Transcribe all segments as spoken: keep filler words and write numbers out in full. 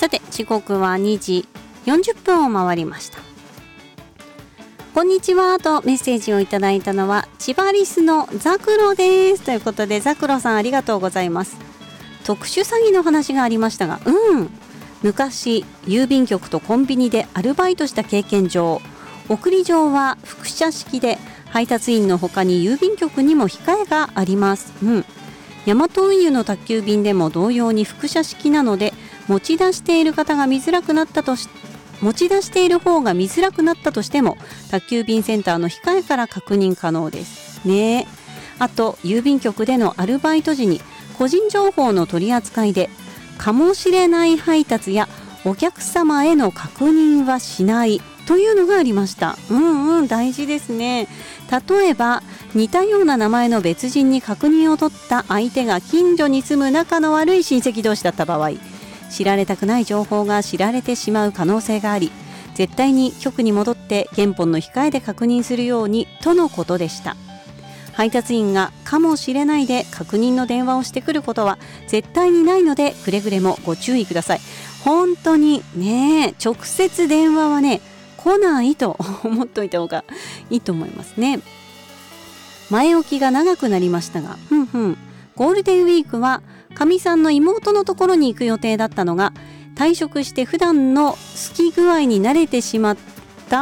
さて時刻はにじよんじゅっぷんを回りました。こんにちはとメッセージをいただいたのは千葉リスのザクロですということで、ザクロさんありがとうございます。特殊詐欺の話がありましたが、うん昔郵便局とコンビニでアルバイトした経験上、送り状は複写式で配達員の他に郵便局にも控えがあります。うんヤマト運輸の宅急便でも同様に複写式なので、持ち出している方が見づらくなったとし持ち出している方が見づらくなったとしても、宅急便センターの控えから確認可能ですね。あと郵便局でのアルバイト時に個人情報の取り扱いでかもしれない配達やお客様への確認はしないというのがありました。うんうん大事ですね。例えば似たような名前の別人に確認を取った相手が近所に住む仲の悪い親戚同士だった場合、知られたくない情報が知られてしまう可能性があり、絶対に局に戻って原本の控えで確認するようにとのことでした。配達員がかもしれないで確認の電話をしてくることは絶対にないので、くれぐれもご注意ください。本当にね、直接電話はね来ないと思っておいた方がいいと思いますね。前置きが長くなりましたが、ふんふんゴールデンウィークはかみさんの妹のところに行く予定だったのが、退職して普段の好き具合に慣れてしまった、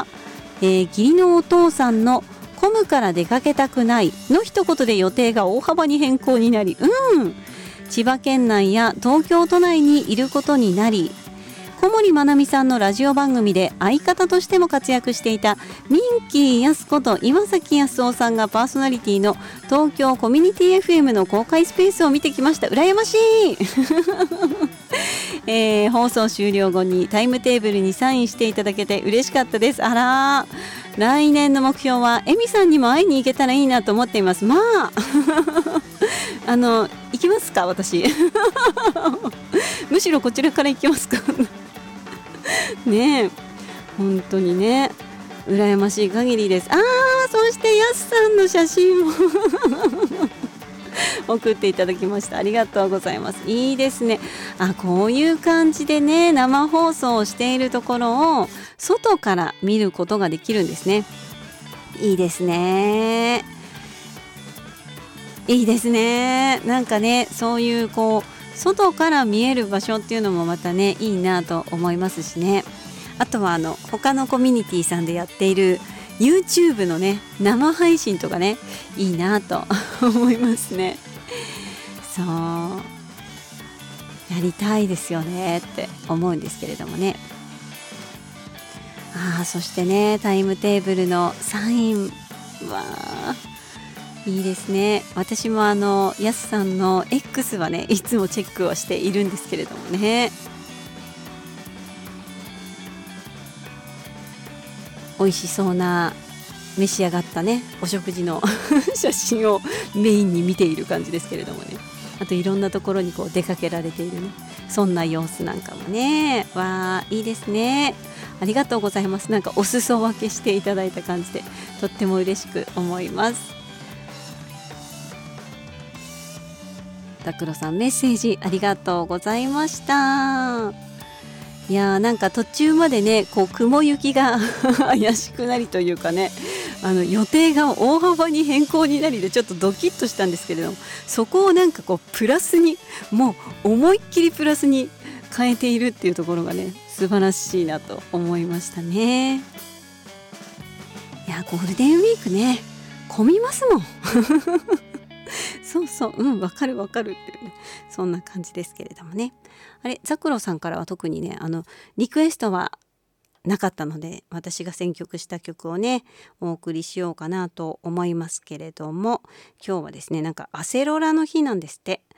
えー、義理のお父さんの混むから出かけたくないの一言で予定が大幅に変更になり、うん千葉県内や東京都内にいることになり、小森まなみさんのラジオ番組で相方としても活躍していたミンキーやすこと岩崎康夫さんがパーソナリティの東京コミュニティ エフエム の公開スペースを見てきました。羨ましい、えー、放送終了後にタイムテーブルにサインしていただけて嬉しかったです。あら来年の目標はエミさんにも会いに行けたらいいなと思っています。まああの行きますか私むしろこちらから行きますかねえ本当にね羨ましい限りです。あーそしてやすさんの写真も送っていただきました。ありがとうございます。いいですね。あこういう感じでね生放送をしているところを外から見ることができるんですね。いいですねいいですね。なんかねそういうこう外から見える場所っていうのもまたねいいなと思いますしね。あとはあの他のコミュニティさんでやっている YouTube のね生配信とかねいいなと思いますね。そうやりたいですよねって思うんですけれどもね。あそしてねタイムテーブルのサインはいいですね。私もあのやすさんの X はねいつもチェックをしているんですけれどもね、美味しそうな召し上がったねお食事の写真をメインに見ている感じですけれどもね。あといろんなところにこう出かけられているねそんな様子なんかもねわーいいですね。ありがとうございます。なんかお裾分けしていただいた感じでとっても嬉しく思います。タクロさんメッセージありがとうございました。いやーなんか途中までねこう雲行きが怪しくなりというかねあの予定が大幅に変更になりでちょっとドキッとしたんですけれども、そこをなんかこうプラスにもう思いっきりプラスに変えているっていうところがね素晴らしいなと思いましたね。いやゴールデンウィークね混みますもんそうそううんわかるわかるっていうねそんな感じですけれどもね。あれザクロさんからは特にねあのリクエストはなかったので、私が選曲した曲をねお送りしようかなと思いますけれども、今日はですねなんかアセロラの日なんですって。